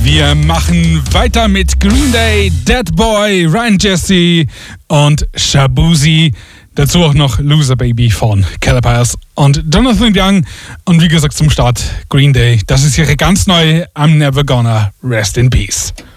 Wir machen weiter mit Green Day, Dead Boy, Ryan Jesse und Shabuzi. Dazu auch noch Loser Baby von Calabash und Jonathan Young. Und wie gesagt zum Start Green Day. Das ist ihre ganz neue I'm Never Gonna Rest in Peace.